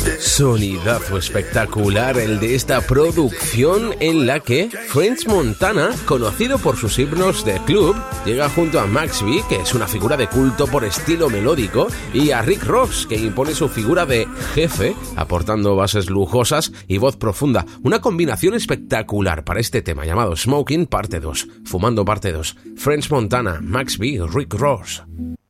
Sonidazo espectacular el de esta producción en la que French Montana, conocido por sus himnos de club, llega junto a Max B, que es una figura de culto por estilo melódico, y a Rick Ross, que impone su figura de jefe, aportando bases lujosas y voz profunda. Una combinación espectacular para este tema llamado Smoking parte 2, Fumando parte 2. French Montana, Max B, Rick Ross.